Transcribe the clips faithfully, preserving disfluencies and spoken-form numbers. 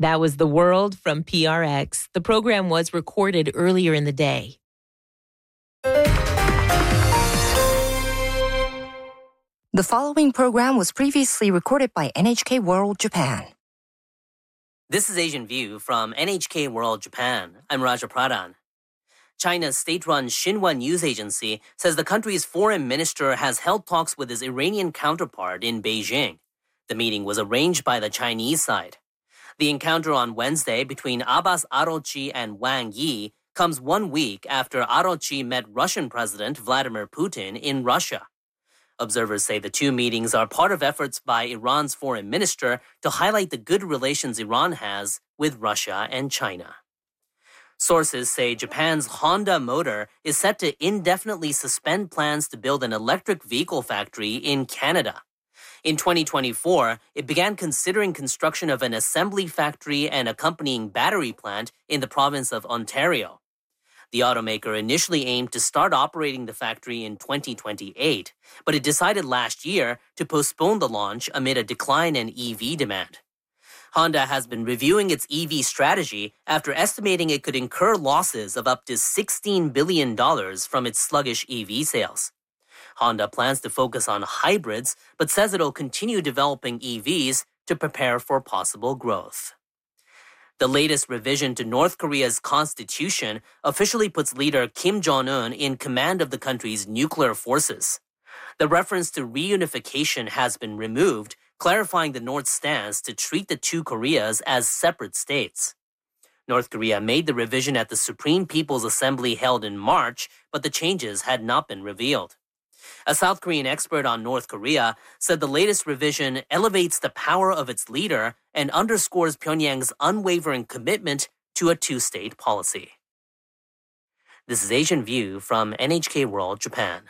That was The World from P R X. The program was recorded earlier in the day. The following program was previously recorded by N H K World Japan. This is Asian View from N H K World Japan. I'm Raja Pradhan. China's state-run Xinhua news agency says the country's foreign minister has held talks with his Iranian counterpart in Beijing. The meeting was arranged by the Chinese side. The encounter on Wednesday between Abbas Araghchi and Wang Yi comes one week after Araghchi met Russian President Vladimir Putin in Russia. Observers say the two meetings are part of efforts by Iran's foreign minister to highlight the good relations Iran has with Russia and China. Sources say Japan's Honda Motor is set to indefinitely suspend plans to build an electric vehicle factory in Canada. In twenty twenty-four, it began considering construction of an assembly factory and accompanying battery plant in the province of Ontario. The automaker initially aimed to start operating the factory in twenty twenty-eight, but it decided last year to postpone the launch amid a decline in E V demand. Honda has been reviewing its E V strategy after estimating it could incur losses of up to sixteen billion dollars from its sluggish E V sales. Honda plans to focus on hybrids, but says it'll continue developing E Vs to prepare for possible growth. The latest revision to North Korea's constitution officially puts leader Kim Jong-un in command of the country's nuclear forces. The reference to reunification has been removed, clarifying the North's stance to treat the two Koreas as separate states. North Korea made the revision at the Supreme People's Assembly held in March, but the changes had not been revealed. A South Korean expert on North Korea said the latest revision elevates the power of its leader and underscores Pyongyang's unwavering commitment to a two-state policy. This is Asian View from N H K World Japan.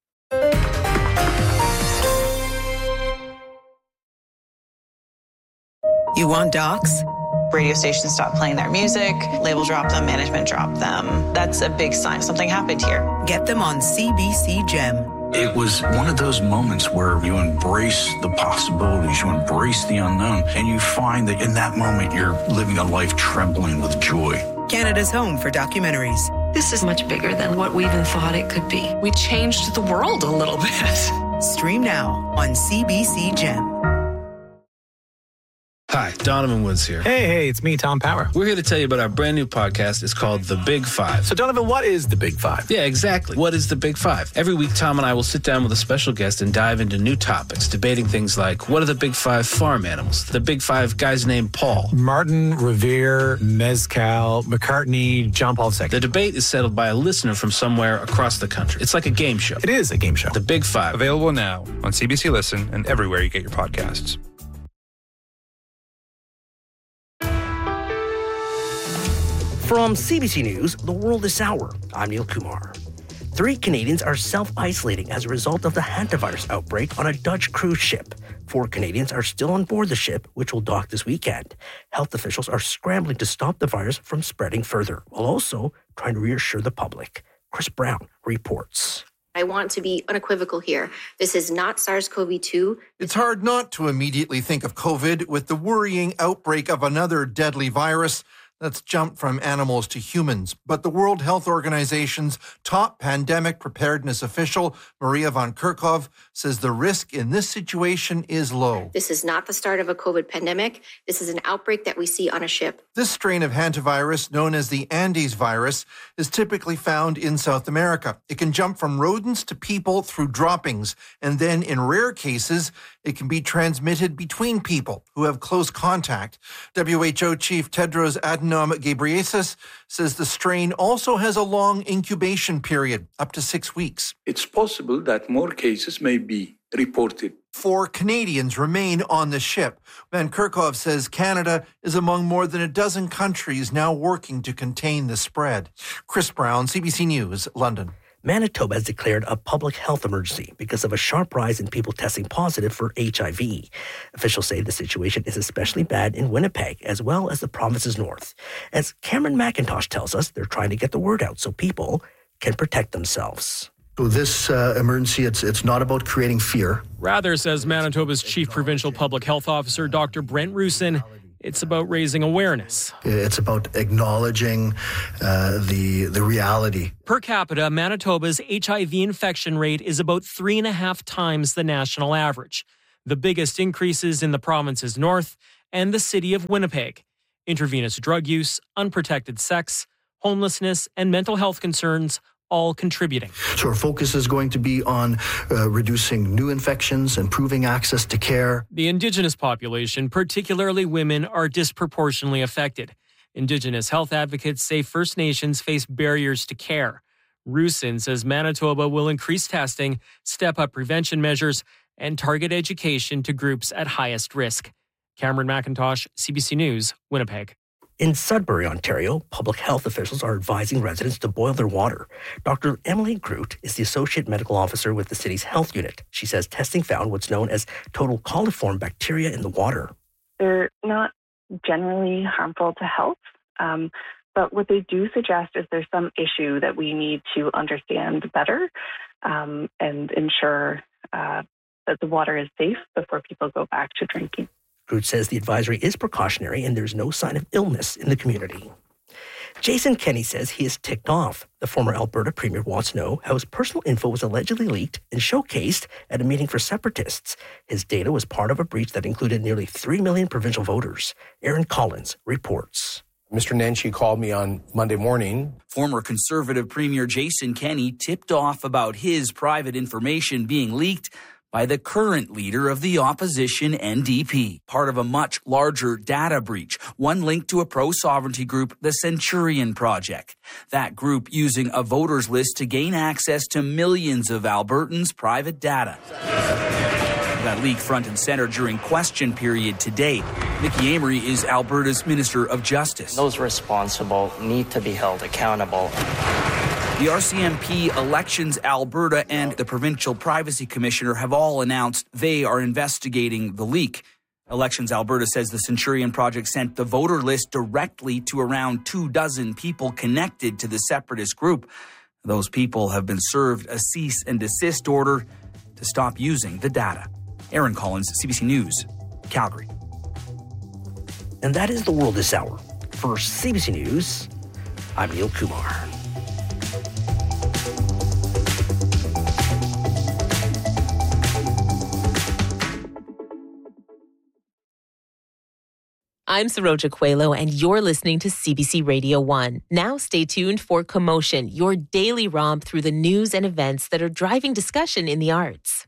You want docs? Radio stations stopped playing their music, label dropped them, management dropped them. That's a big sign something happened here. Get them on C B C Gem. It was one of those moments where you embrace the possibilities, you embrace the unknown, and you find that in that moment you're living a life trembling with joy. Canada's home for documentaries. This is much bigger than what we even thought it could be. We changed the world a little bit. Stream now on C B C Gem. Hi, Donovan Woods here. Hey, hey, it's me, Tom Power. We're here to tell you about our brand new podcast. It's called The Big Five. So, Donovan, what is The Big Five? Yeah, exactly. What is The Big Five? Every week, Tom and I will sit down with a special guest and dive into new topics, debating things like, what are the big five farm animals? The big five guys named Paul. Martin, Revere, Mezcal, McCartney, John Paul the Second. The debate is settled by a listener from somewhere across the country. It's like a game show. It is a game show. The Big Five. Available now on C B C Listen and everywhere you get your podcasts. From C B C News, The World is Sour, I'm Neil Kumar. Three Canadians are self-isolating as a result of the hantavirus outbreak on a Dutch cruise ship. Four Canadians are still on board the ship, which will dock this weekend. Health officials are scrambling to stop the virus from spreading further, while also trying to reassure the public. Chris Brown reports. I want to be unequivocal here. This is not SARS-C o V two. It's hard not to immediately think of COVID with the worrying outbreak of another deadly virus that's jumped from animals to humans. But the World Health Organization's top pandemic preparedness official, Maria van Kerkhove, says the risk in this situation is low. This is not the start of a COVID pandemic. This is an outbreak that we see on a ship. This strain of hantavirus, known as the Andes virus, is typically found in South America. It can jump from rodents to people through droppings, and then in rare cases, it can be transmitted between people who have close contact. W H O Chief Tedros Adhanom Ghebreyesus says the strain also has a long incubation period, up to six weeks. It's possible that more cases may be reported. Four Canadians remain on the ship. Van Kerkhove says Canada is among more than a dozen countries now working to contain the spread. Chris Brown, C B C News, London. Manitoba has declared a public health emergency because of a sharp rise in people testing positive for H I V. Officials say the situation is especially bad in Winnipeg, as well as the province's north. As Cameron McIntosh tells us, they're trying to get the word out so people can protect themselves. So this uh, emergency, it's it's not about creating fear. Rather, says Manitoba's Chief Provincial Public Health Officer, Doctor Brent Roussin, It's about raising awareness. It's about acknowledging uh, the the reality. Per capita, Manitoba's H I V infection rate is about three and a half times the national average. The biggest increases in the province's north and the city of Winnipeg. Intravenous drug use, unprotected sex, homelessness, and mental health concerns all contributing. So our focus is going to be on uh, reducing new infections, improving access to care. The Indigenous population, particularly women, are disproportionately affected. Indigenous health advocates say First Nations face barriers to care. Rusin says Manitoba will increase testing, step up prevention measures, and target education to groups at highest risk. Cameron McIntosh, C B C News, Winnipeg. In Sudbury, Ontario, public health officials are advising residents to boil their water. Doctor Emily Groot is the Associate Medical Officer with the city's health unit. She says testing found what's known as total coliform bacteria in the water. They're not generally harmful to health, um, but what they do suggest is there's some issue that we need to understand better um, and ensure uh, that the water is safe before people go back to drinking. Groot says the advisory is precautionary and there's no sign of illness in the community. Jason Kenney says he is ticked off. The former Alberta Premier wants to know how his personal info was allegedly leaked and showcased at a meeting for separatists. His data was part of a breach that included nearly three million provincial voters. Aaron Collins reports. Mister Nenshi called me on Monday morning. Former Conservative Premier Jason Kenney tipped off about his private information being leaked by the current leader of the opposition N D P, part of a much larger data breach, one linked to a pro-sovereignty group, the Centurion Project. That group using a voters list to gain access to millions of Albertans' private data. That leak front and center during question period today. Mickey Amory is Alberta's Minister of Justice. Those responsible need to be held accountable. The R C M P, Elections Alberta, and the Provincial Privacy Commissioner have all announced they are investigating the leak. Elections Alberta says the Centurion Project sent the voter list directly to around two dozen people connected to the separatist group. Those people have been served a cease and desist order to stop using the data. Aaron Collins, C B C News, Calgary. And that is the world this hour. For C B C News, I'm Neil Kumar. I'm Saroja Coelho, and you're listening to C B C Radio one. Now stay tuned for Commotion, your daily romp through the news and events that are driving discussion in the arts.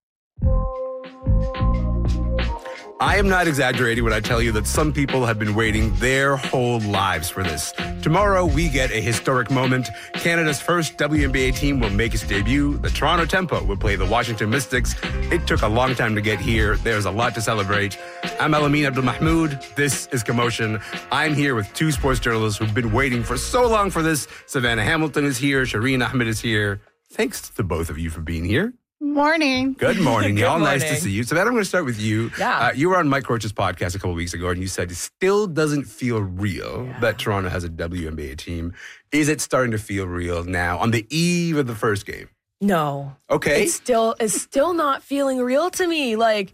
I am not exaggerating when I tell you that some people have been waiting their whole lives for this. Tomorrow, we get a historic moment. Canada's first W N B A team will make its debut. The Toronto Tempo will play the Washington Mystics. It took a long time to get here. There's a lot to celebrate. I'm Alameen Abdul-Mahmoud. This is Commotion. I'm here with two sports journalists who've been waiting for so long for this. Savannah Hamilton is here. Shireen Ahmed is here. Thanks to both of you for being here. Morning. Good morning, Good y'all. morning. Nice to see you. So, Matt, I'm going to start with you. Yeah. Uh, you were on Mike Roach's podcast a couple weeks ago, and you said it still doesn't feel real yeah. that Toronto has a W N B A team. Is it starting to feel real now on the eve of the first game? No. Okay. It's still it's still not feeling real to me. Like,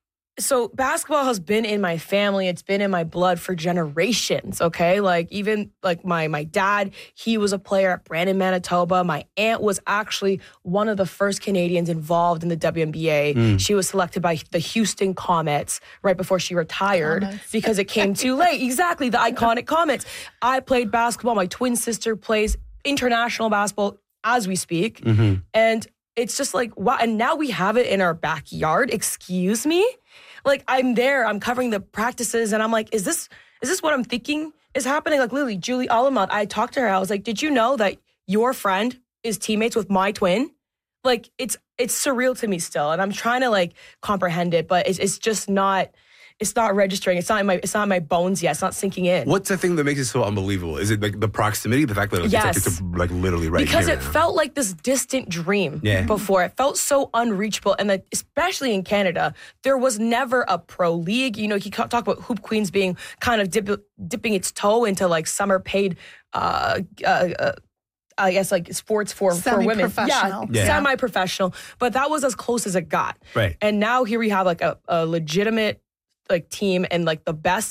so basketball has been in my family. It's been in my blood for generations, okay? Like, even, like, my my dad, he was a player at Brandon, Manitoba. My aunt was actually one of the first Canadians involved in the W N B A. Mm. She was selected by the Houston Comets right before she retired Comets. because it came too late. Exactly, the iconic Comets. I played basketball. My twin sister plays international basketball as we speak. Mm-hmm. And it's just like, wow. And now we have it in our backyard. Excuse me? Like, I'm there, I'm covering the practices, and I'm like, is this is this what I'm thinking is happening? Like, literally, Julie Alamut, I talked to her, I was like, did you know that your friend is teammates with my twin? Like, it's it's surreal to me still, and I'm trying to, like, comprehend it, but it's, it's just not, it's not registering. It's not in my, it's not in my bones yet. It's not sinking in. What's the thing that makes it so unbelievable? Is it, like, the proximity, the fact that it's, yes. like, it's like literally right because here? Because it now. felt like this distant dream yeah. before. It felt so unreachable. And that, especially in Canada, there was never a pro league. You know, you talk about Hoop Queens being kind of dip, dipping its toe into, like, summer paid, uh, uh, uh, I guess, like, sports for, for women. Yeah, yeah, semi-professional. But that was as close as it got. Right. And now here we have, like, a, a legitimate, like, team and, like, the best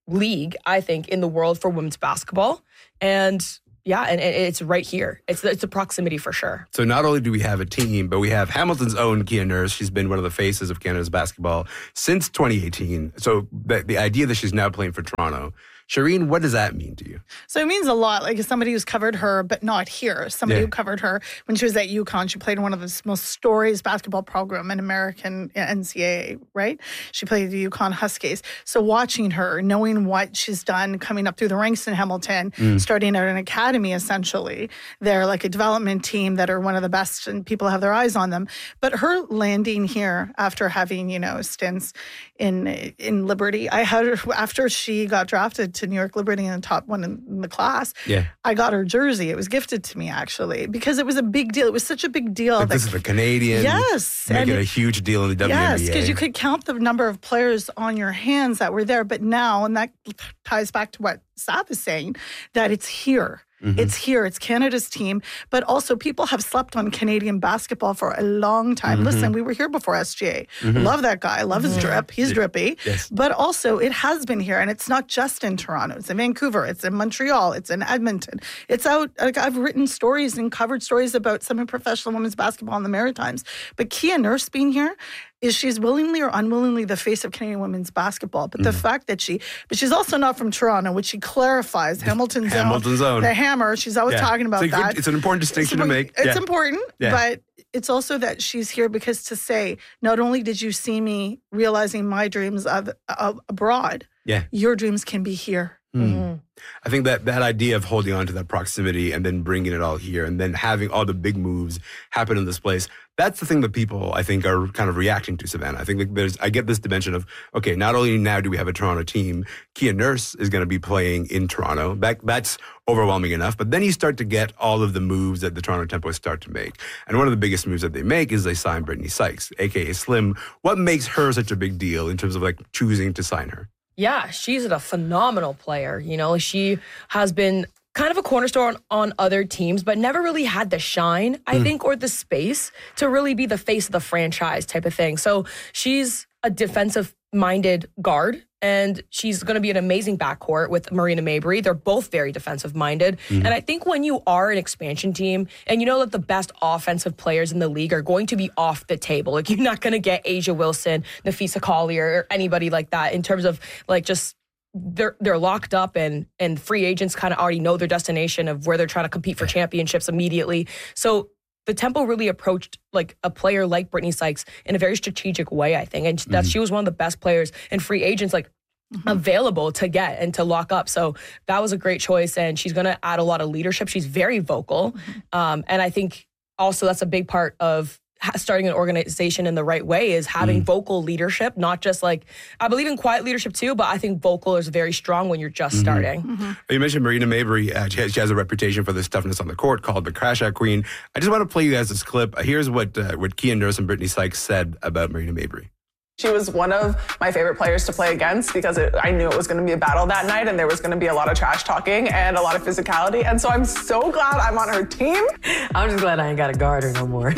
league, I think, in the world for women's basketball. And yeah, and it's right here. It's it's a proximity for sure. So not only do we have a team, but we have Hamilton's own Kia Nurse. She's been one of the faces of Canada's basketball since twenty eighteen. So the, the idea that she's now playing for Toronto. Shireen, what does that mean to you? So it means a lot. Like as somebody who's covered her, but not here. Somebody Yeah. who covered her when she was at UConn. She played in one of the most storied basketball program in American N C double A, right? She played the UConn Huskies. So watching her, knowing what she's done, coming up through the ranks in Hamilton, Mm. starting at an academy essentially. They're like a development team that are one of the best and people have their eyes on them. But her landing here after having, you know, stints in in Liberty. I had her after she got drafted to New York Liberty in the top one in, in the class. Yeah. I got her jersey. It was gifted to me actually because it was a big deal. It was such a big deal. Like that, this is the Canadian. Yes. Make and it a it- huge deal in the W N B A. Yes, because you could count the number of players on your hands that were there. But now, and that ties back to what Sav is saying, that it's here. Mhm. It's here. It's Canada's team. But also, people have slept on Canadian basketball for a long time. Mhm. Listen, we were here before S G A. Mhm. Love that guy. Love his Mhm. drip. He's Yeah. drippy. Yes. But also, it has been here. And it's not just in Toronto. It's in Vancouver. It's in Montreal. It's in Edmonton. It's out. Like, I've written stories and covered stories about semi-professional women's basketball in the Maritimes. But Kia Nurse being here, is she's willingly or unwillingly the face of Canadian women's basketball. But the fact that she, but she's also not from Toronto, which she clarifies. Hamilton's, Hamilton's own. The Hammer. She's always Yeah. talking about It's a good- that. it's an important distinction to make. It's Yeah. important, Yeah. but it's also that she's here because to say, not only did you see me realizing my dreams of, of abroad, Yeah. your dreams can be here. Hmm. I think that that idea of holding on to that proximity and then bringing it all here and then having all the big moves happen in this place, that's the thing that people, I think, are kind of reacting to, Savannah. I think like there's, I get this dimension of, okay, not only now do we have a Toronto team, Kia Nurse is going to be playing in Toronto. That, that's overwhelming enough. But then you start to get all of the moves that the Toronto Tempos start to make. And one of the biggest moves that they make is they sign Brittany Sykes, a k a. Slim. What makes her such a big deal in terms of like choosing to sign her? Yeah, she's a phenomenal player. You know, she has been kind of a cornerstone on other teams, but never really had the shine, I Mm. think, or the space to really be the face of the franchise type of thing. So she's a defensive-minded guard, and she's going to be an amazing backcourt with Marina Mabrey. They're both very defensive-minded. Mhm. And I think when you are an expansion team, and you know that the best offensive players in the league are going to be off the table, like you're not going to get Asia Wilson, Nafisa Collier, or anybody like that in terms of like just they're they're locked up and and free agents kind of already know their destination of where they're trying to compete for championships immediately. So the Tempo really approached like a player like Brittany Sykes in a very strategic way, I think. And that Mhm. she was one of the best players and free agents like available to get and to lock up. So that was a great choice. And she's going to add a lot of leadership. She's very vocal. Um, and I think also that's a big part of ha- starting an organization in the right way is having Mm. vocal leadership, not just like, I believe in quiet leadership too, but I think vocal is very strong when you're just Mhm. starting. You mentioned Marina Mabrey. Uh, she, has, she has a reputation for this toughness on the court called the Crash Out Queen. I just want to play you guys this clip. Uh, Here's what uh, what Kia Nurse and Brittany Sykes said about Marina Mabrey. She was one of my favorite players to play against because it, I knew it was going to be a battle that night and there was going to be a lot of trash talking and a lot of physicality. And so I'm so glad I'm on her team. I'm just glad I ain't got to guard her no more.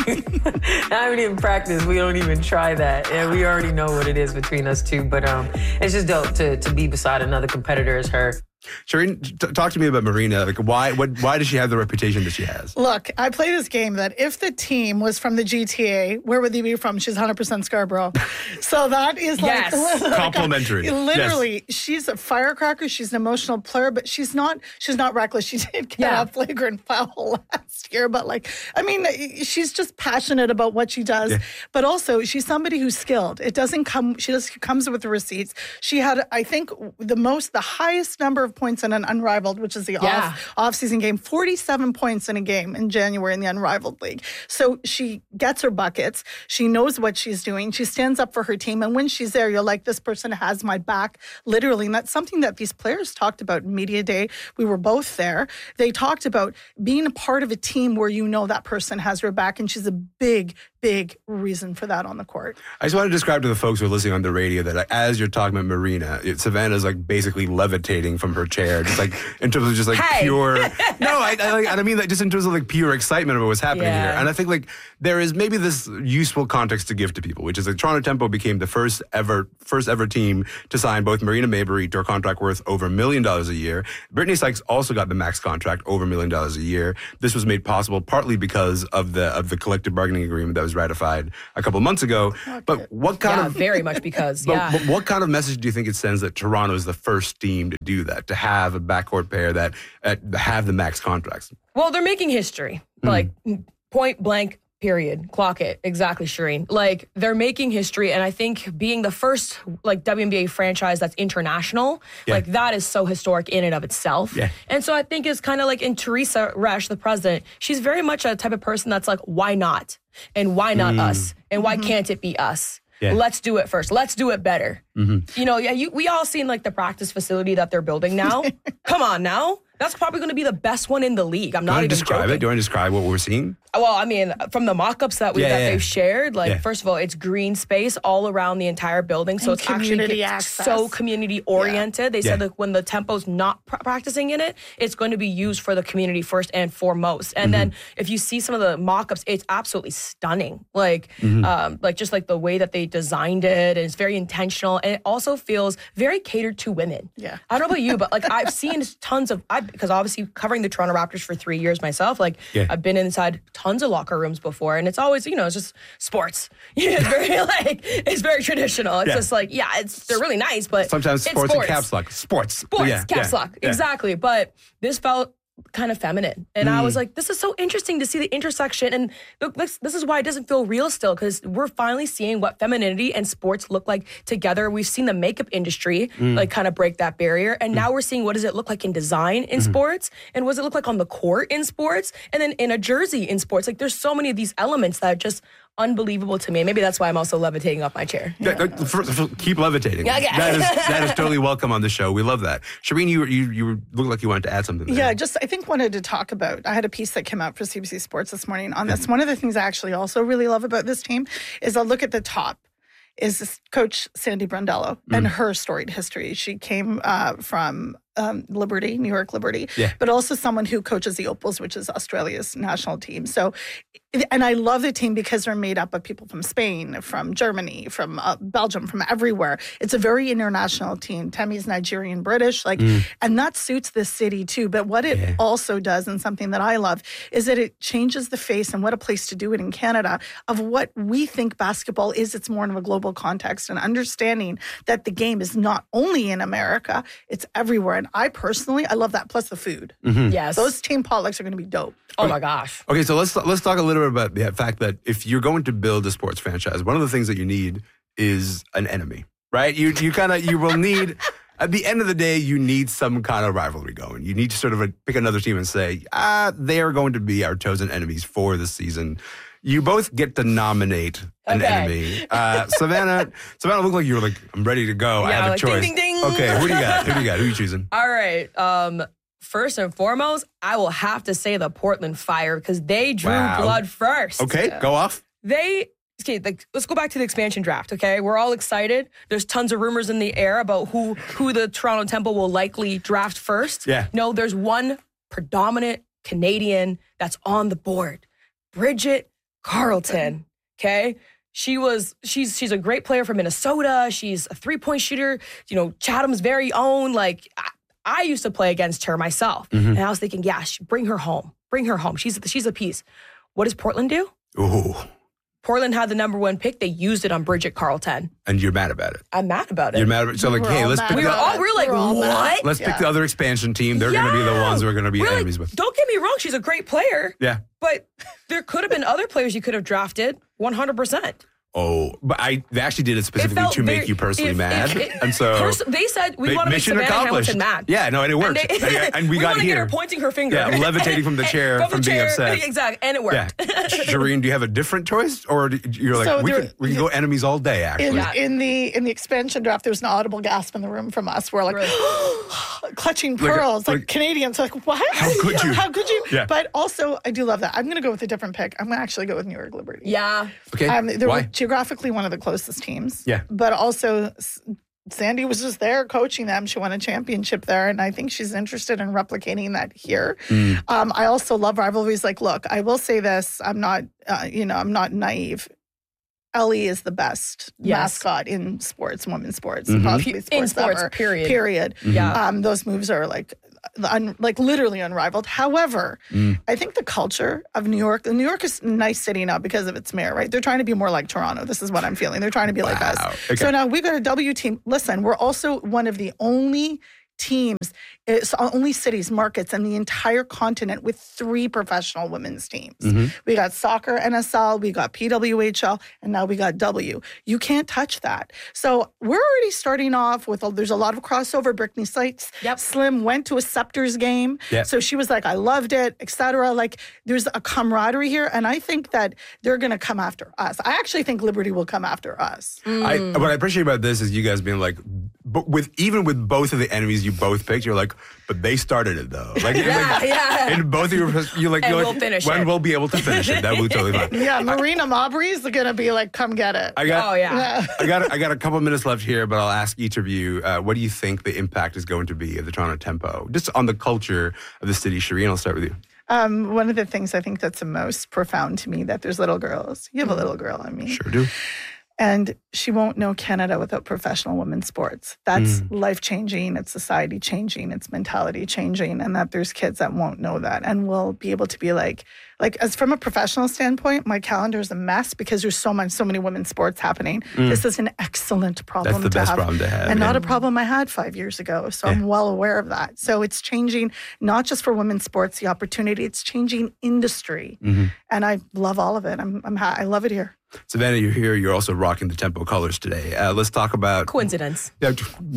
I haven't even practiced. We don't even try that. And we already know what it is between us two. But um, it's just dope to, to be beside another competitor as her. Shireen, t- talk to me about Marina. Like, why what, why does she have the reputation that she has? Look, I play this game that if the team was from the G T A, where would they be from? She's one hundred percent Scarborough. So that is like... Yes. like Complimentary. Literally, she's a firecracker. She's an emotional player, but she's not She's not reckless. She did get Yeah. a flagrant foul last year, but like, I mean, she's just passionate about what she does. Yeah. But also, she's somebody who's skilled. It doesn't come... She just comes with the receipts. She had, I think, the most, the highest number of points in an Unrivaled, which is the Yeah. off off-season game, forty-seven points in a game in January in the Unrivaled League. So she gets her buckets. She knows what she's doing. She stands up for her team. And when she's there, you're like, this person has my back, literally. And that's something that these players talked about in Media Day. We were both there. They talked about being a part of a team where you know that person has your back. And she's a big, big reason for that on the court. I just want to describe to the folks who are listening on the radio that uh, as you're talking about Marina, it- Savannah's like basically levitating from her chair, just like in terms of just like Hey. pure. No, I, I, like, I mean like just in terms of like pure excitement of what's happening Yeah. here. And I think like there is maybe this useful context to give to people, which is like Toronto Tempo became the first ever first ever team to sign both Marina Mabrey to a contract worth over a million dollars a year. Brittany Sykes also got the max contract over a million dollars a year. This was made possible partly because of the of the collective bargaining agreement that was ratified a couple months ago. But what kind yeah, of very much because, but, yeah. but what kind of message do you think it sends that Toronto is the first team to do that, to have a backcourt pair that uh, have the max contracts? Well, they're making history. Mm. Like, point blank, period. Clock it. Exactly, Shireen. Like, they're making history. And I think being the first, like, W N B A franchise that's international, Yeah. like, that is so historic in and of itself. Yeah. And so I think it's kind of like in Teresa Resch, the president, she's very much a type of person that's like, why not? And why not Mm. us? And why can't it be us? Yeah. Let's do it first. Let's do it better. Mm-hmm. You know, yeah, you, we all seen like the practice facility that they're building now. Come on now. That's probably going to be the best one in the league. I'm Do you not want to even describe joking. it? Do you want to describe what we're seeing? Well, I mean, from the mock-ups that we Yeah, that yeah. they've shared, like Yeah. first of all, it's green space all around the entire building, so And it's actually community get- access. so community oriented. They said Yeah. that when the tempo's not pr- practicing in it, it's going to be used for the community first and foremost. And Mm-hmm. then if you see some of the mock-ups, it's absolutely stunning. Like, Mm-hmm. um, like just like the way that they designed it, and it's very intentional, and it also feels very catered to women. Yeah. I don't know about you, but like I've seen tons of, I because obviously covering the Toronto Raptors for three years myself, like Yeah. I've been inside tons of locker rooms before, and it's always, you know, it's just sports. Yeah, it's very like it's very traditional. It's Yeah. just like, yeah, it's they're really nice, but Sometimes it's sports, and caps lock. Sports. Sports, Yeah, caps yeah, lock, yeah. exactly. But this felt kind of feminine, and I was Mm. like, this is so interesting to see the intersection. And look, this, this is why it doesn't feel real still, because we're finally seeing what femininity and sports look like together. We've seen the makeup industry Mm. like kind of break that barrier, and now we're seeing what does it look like in design in Mm-hmm. sports, and what does it look like on the court in sports, and then in a jersey in sports. Like there's so many of these elements that are just unbelievable to me. Maybe that's why I'm also levitating off my chair. Yeah, uh, for- for- keep levitating. Yeah, yeah. That is that is totally welcome on the show. We love that. Shireen, you you you look like you wanted to add something there. Yeah, just I think wanted to talk about. I had a piece that came out for C B C Sports this morning on this. One of the things I actually also really love about this team is I look at the top. Is this coach Sandy Brondello and Mm. her storied history. She came uh, from um, Liberty, New York Liberty, Yeah. but also someone who coaches the Opals, which is Australia's national team. So, and I love the team because they're made up of people from Spain, from Germany, from uh, Belgium, from everywhere. It's a very international team. Temi's Nigerian, British, like, Mm. and that suits this city too. But what it Yeah. also does, and something that I love, is that it changes the face, and what a place to do it in Canada, of what we think basketball is. It's more of a global context, and understanding that the game is not only in America, it's everywhere. And I personally, I love that. Plus the food. Mhm. Yes. Those team potlucks are going to be dope. Oh my gosh. Okay, so let's let's talk a little bit about the fact that if you're going to build a sports franchise, one of the things that you need is an enemy, right? You you kind of you will need. At the end of the day, you need some kind of rivalry going. You need to sort of pick another team and say, ah, they are going to be our chosen enemies for this season. You both get to nominate an Okay. enemy. Uh, Savannah, Savannah looked like you were like, I'm ready to go. I Yeah, have a like, ding, choice. ding, ding. Okay, who do you got? Who do you got? Who are you choosing? All right. Um, first and foremost, I will have to say the Portland Fire because they drew Wow. blood first. Okay, go off. They okay. Like, let's go back to the expansion draft. Okay, we're all excited. There's tons of rumors in the air about who who the Toronto Temple will likely draft first. Yeah. No, there's one predominant Canadian that's on the board, Bridget Carleton. Okay. She was she's she's a great player from Minnesota. She's a three-point shooter, you know, Chatham's very own. Like I, I used to play against her myself. Mhm. And I was thinking, yeah, she, bring her home. Bring her home. She's she's a piece. What does Portland do? Ooh, Portland had the number one pick. They used it on Bridget Carleton. and you're mad about it. I'm mad about it. You're mad about it. So like, We're hey, all let's mad pick we the, were all we were like, We're all mad. what? let's pick Yeah. the other expansion team. They're going to be the Yeah. ones we're going to be We're like, enemies with. don't get me wrong, she's a great player. Yeah. But there could have been other players you could have drafted one hundred percent. Oh, but I they actually did it specifically felt to make very- you personally it- mad, it- it- and so Pers- they said we they- want to make mission Savannah accomplished. Hamilton mad. Yeah, no, and it worked, And, they- and, and we, got wanna here. Get her pointing her finger. Yeah, levitating from the chair From from, the being chair. upset. Exactly, and it Yeah, worked. Shireen, do you have a different choice, or do- you're like So we there- can we can go enemies all day? Actually, In, Yeah. in the in the expansion draft, there was an audible gasp in the room from us. We're like clutching Like a- pearls, like, like- Canadians. Like what? How could you? How could you? Yeah. But also, I do love that. I'm going to go with a different pick. I'm going to actually go with New York Liberty. Yeah. okay. Um, they're Why? geographically one of the closest teams. Yeah. But also, s- Sandy was just there coaching them. She won a championship there, and I think she's interested in replicating that here. Mm. Um, I also love rivalries. Like, look, I will say this. I'm not, uh, you know, I'm not naive. Ellie is the best yes. mascot in sports, women's sports, mm-hmm. possibly sports, in sports, ever. period. Period. Mm-hmm. Yeah. Um, those moves are like, un, like literally unrivaled. However, mm. I think the culture of New York, New York is a nice city now because of its mayor, right? They're trying to be more like Toronto. This is what I'm feeling. They're trying to be wow. like us. Okay. So now we got a W team. Listen, we're also one of the only teams, it's only cities, markets, and the entire continent with three professional women's teams. Mm-hmm. We got soccer, N S L, we got P W H L, and now we got W. You can't touch that. So we're already starting off with, a, there's a lot of crossover. Brittany Sykes, yep. Slim went to a Scepters game. Yep. So she was like, I loved it, et cetera. Like, there's a camaraderie here, and I think that they're going to come after us. I actually think Liberty will come after us. Mm. I, what I appreciate about this is you guys being like, but with even with both of the enemies you both picked, you're like, but they started it though. Like, yeah, like yeah. And both of you, you're like, and you're we'll like, finish when it. we'll be able to finish it. That will be totally fine. Yeah, Marina Mabry's gonna be like, come get it. I got, oh yeah. I got, I got a couple minutes left here, but I'll ask each of you, uh, what do you think the impact is going to be of the Toronto Tempo, just on the culture of the city? Shireen, I'll start with you. Um, one of the things I think that's the most profound to me, that there's little girls. You have a little girl, I mean. Sure do. And she won't know Canada without professional women's sports. That's Mm. life-changing. It's society changing. It's mentality changing. And that there's kids that won't know that and will be able to be like, like as from a professional standpoint, my calendar is a mess because there's so much, so many women's sports happening. Mm. This is an excellent problem That's the to best have. problem to have. And yeah. not a problem I had five years ago. So yeah. I'm well aware of that. So it's changing, not just for women's sports, the opportunity, it's changing industry. Mm-hmm. And I love all of it. I'm, I'm ha- I love it here. Savannah, you're here. You're also rocking the Tempo colors today. Uh, let's talk about... Coincidence. Yeah,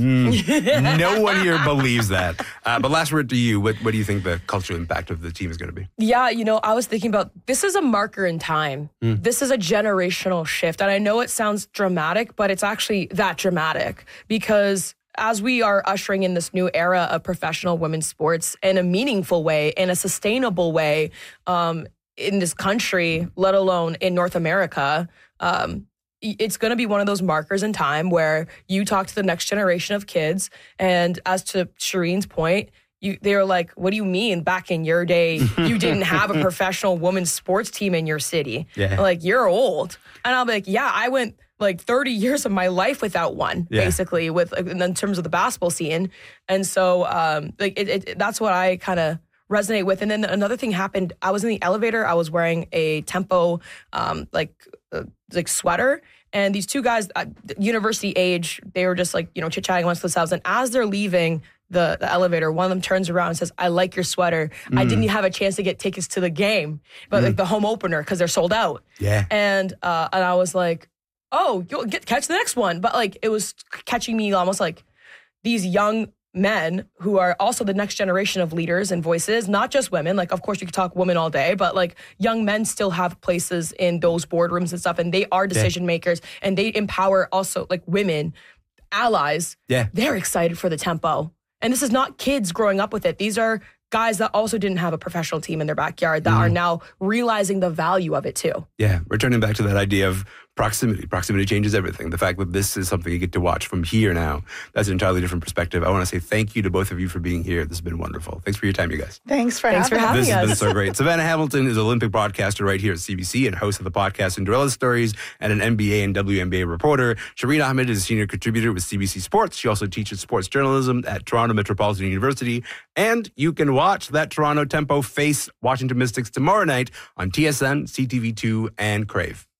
mm, no one here believes that. Uh, but last word to you. What, what do you think the cultural impact of the team is going to be? Yeah, you know, I was thinking about, this is a marker in time. Mm. This is a generational shift. And I know it sounds dramatic, but it's actually that dramatic because as we are ushering in this new era of professional women's sports in a meaningful way, in a sustainable way, um, in this country, let alone in North America, um, it's going to be one of those markers in time where you talk to the next generation of kids. And as to Shireen's point, you, they're like, what do you mean back in your day, you didn't have a professional women's sports team in your city? Yeah. Like, you're old. And I'll be like, yeah, I went like thirty years of my life without one, yeah. basically, with in terms of the basketball scene. And so um, like it, it, that's what I kind of resonate with. And then another thing happened. I was in the elevator. I was wearing a Tempo um, like uh, like sweater. And these two guys, uh, university age, they were just like, you know, chit-chatting amongst themselves. And as they're leaving the, the elevator, one of them turns around and says, I like your sweater. Mm. I didn't have a chance to get tickets to the game, but mm. like the home opener, because they're sold out. Yeah. And uh, and I was like, oh, you'll get catch the next one. But like, it was catching me almost like these young men who are also the next generation of leaders and voices, not just women. Like, of course, you could talk women all day, but like young men still have places in those boardrooms and stuff, and they are decision yeah. makers, and they empower also like women, allies. Yeah. They're excited for the Tempo. And this is not kids growing up with it. These are guys that also didn't have a professional team in their backyard that mm. are now realizing the value of it too. Yeah, returning back to that idea of proximity. Proximity changes everything. The fact that this is something you get to watch from here now, that's an entirely different perspective. I want to say thank you to both of you for being here. This has been wonderful. Thanks for your time, you guys. Thanks for Thanks having, for having us. This has us. been so great. Savannah Hamilton is an Olympic broadcaster right here at C B C and host of the podcast Cinderella Stories, and an N B A and W N B A reporter. Shireen Ahmed is a senior contributor with C B C Sports. She also teaches sports journalism at Toronto Metropolitan University. And you can watch that Toronto Tempo face Washington Mystics tomorrow night on T S N, C T V two, and Crave.